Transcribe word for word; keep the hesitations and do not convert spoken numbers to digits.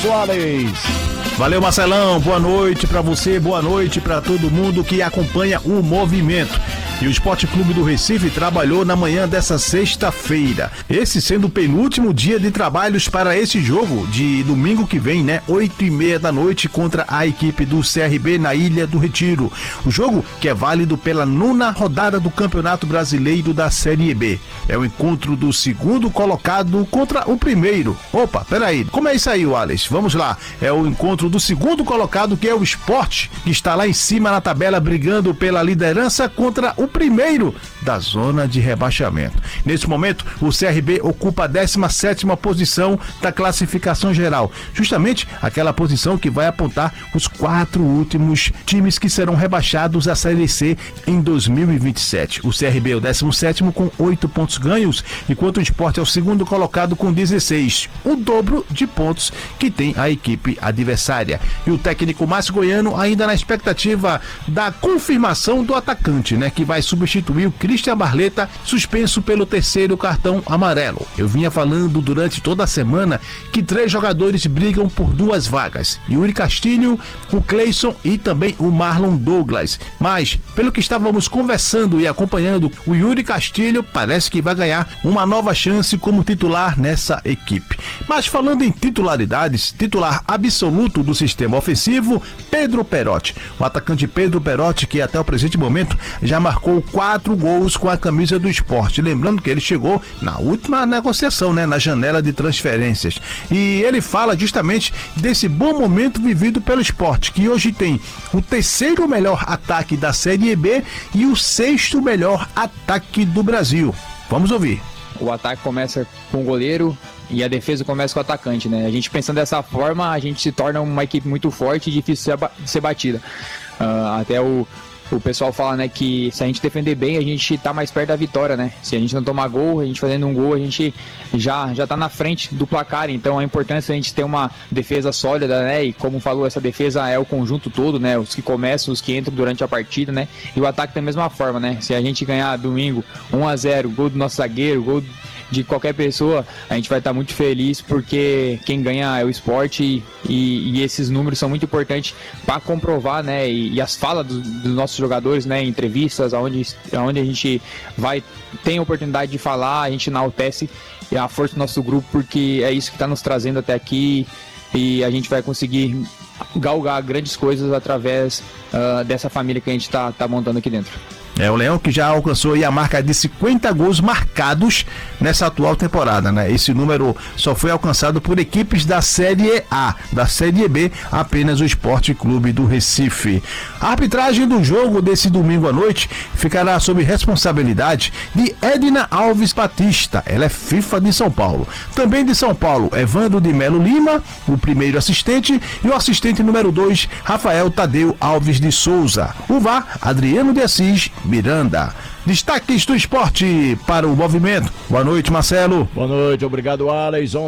Soares. Valeu, Marcelão, boa noite pra você, boa noite pra todo mundo que acompanha o movimento. E o Esporte Clube do Recife trabalhou na manhã dessa sexta-feira. Esse sendo o penúltimo dia de trabalhos para esse jogo de domingo que vem, né? Oito e meia da noite contra a equipe do C R B na Ilha do Retiro. O jogo que é válido pela nona rodada do Campeonato Brasileiro da Série B. É o encontro do segundo colocado contra o primeiro. Opa, peraí, como é isso aí, Wallace? Vamos lá. É o encontro do segundo colocado, que é o Sport, que está lá em cima na tabela brigando pela liderança contra o primeiro da zona de rebaixamento. Nesse momento, o C R B ocupa a décima sétima posição da classificação geral, justamente aquela posição que vai apontar os quatro últimos times que serão rebaixados à Série C em dois mil e vinte e sete. O C R B é o décimo sétimo com oito pontos ganhos, enquanto o Sport é o segundo colocado com dezesseis, o dobro de pontos que tem a equipe adversária. E o técnico Márcio Goiano ainda na expectativa da confirmação do atacante, né, que vai substituir o Christian Barleta, suspenso pelo terceiro cartão amarelo. Eu vinha falando durante toda a semana que três jogadores brigam por duas vagas: Yuri Castilho, o Cleison e também o Marlon Douglas. Mas, pelo que estávamos conversando e acompanhando, o Yuri Castilho parece que vai ganhar uma nova chance como titular nessa equipe. Mas falando em titularidades, titular absoluto do sistema ofensivo, Pedro Perotti. O atacante Pedro Perotti, que até o presente momento já marcou quatro gols com a camisa do Sport. Lembrando que ele chegou na última negociação, né, na janela de transferências. E ele fala justamente desse bom momento vivido pelo Sport, que hoje tem o terceiro melhor ataque da Série B e o sexto melhor ataque do Brasil. Vamos ouvir. O ataque começa com o goleiro e a defesa começa com o atacante, né? A gente pensando dessa forma, a gente se torna uma equipe muito forte e difícil de ser batida. Uh, até o O pessoal fala, né, que se a gente defender bem, a gente tá mais perto da vitória, né? Se a gente não tomar gol, a gente fazendo um gol, a gente já, já tá na frente do placar. Então a importância é a gente ter uma defesa sólida, né? E como falou, essa defesa é o conjunto todo, né? Os que começam, os que entram durante a partida, né? E o ataque da mesma forma, né? Se a gente ganhar domingo um a zero, gol do nosso zagueiro, gol de qualquer pessoa, a gente vai estar muito feliz, porque quem ganha é o Sport e, e, e esses números são muito importantes para comprovar, né? E, e as falas do, dos nossos jogadores, né? Em entrevistas, onde, onde a gente vai, tem a oportunidade de falar, a gente enaltece a força do nosso grupo, porque é isso que está nos trazendo até aqui e a gente vai conseguir galgar grandes coisas através uh, dessa família que a gente está tá montando aqui dentro. É o Leão que já alcançou aí a marca de cinquenta gols marcados nessa atual temporada, né? Esse número só foi alcançado por equipes da Série A. Da Série B, apenas o Esporte Clube do Recife. A arbitragem do jogo desse domingo à noite ficará sob responsabilidade de Edna Alves Batista. Ela é FIFA de São Paulo. Também de São Paulo, Evandro de Melo Lima, o primeiro assistente, e o assistente número dois, Rafael Tadeu Alves de Souza. O V A R, Adriano de Assis Miranda. Destaques do esporte para o movimento. Boa noite, Marcelo. Boa noite, obrigado, Alex.